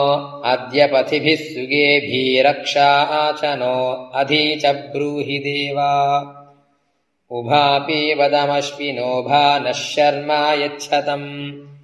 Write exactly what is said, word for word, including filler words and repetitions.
अद्य पथिभिः सुगेभिरक्षाचनो अधि च ब्रूहि देवा उभापि वदमश्विनो भानः शर्मा यच्छतम्